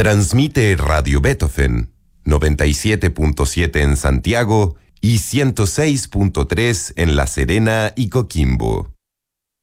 Transmite Radio Beethoven, 97.7 en Santiago y 106.3 en La Serena y Coquimbo.